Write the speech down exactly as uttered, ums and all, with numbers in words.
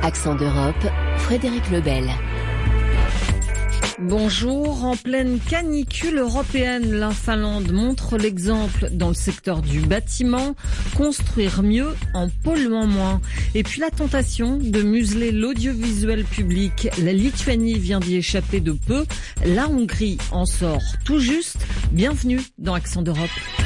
Accent d'Europe, Frédéric Lebel. Bonjour. En pleine canicule européenne, la Finlande montre l'exemple dans le secteur du bâtiment. Construire mieux en polluant moins. Et puis la tentation de museler l'audiovisuel public. La Lituanie vient d'y échapper de peu. La Hongrie en sort tout juste. Bienvenue dans Accent d'Europe.